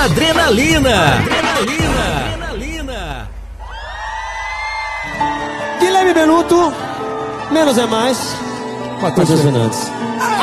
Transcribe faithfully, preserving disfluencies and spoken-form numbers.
Adrenalina. Adrenalina. Adrenalina. Guilherme Benuto, menos é mais. Matheus Fernandes.